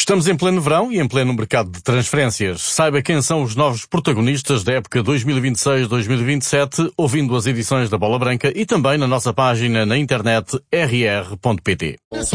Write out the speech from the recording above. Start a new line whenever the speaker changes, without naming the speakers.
Estamos em pleno verão e em pleno mercado de transferências. Saiba quem são os novos protagonistas da época 2026-2027, ouvindo as edições da Bola Branca e também na nossa página na internet rr.pt.